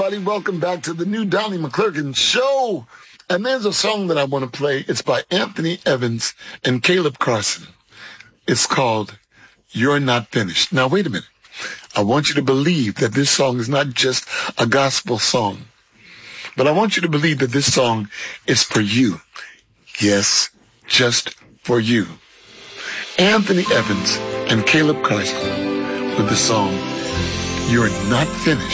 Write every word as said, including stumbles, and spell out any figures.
Everybody, welcome back to the new Donnie McClurkin Show. And there's a song that I want to play. It's by Anthony Evans and Caleb Carson. It's called You're Not Finished. Now, wait a minute. I want you to believe that this song is not just a gospel song, but I want you to believe that this song is for you. Yes, just for you. Anthony Evans and Caleb Carson with the song You're Not Finished.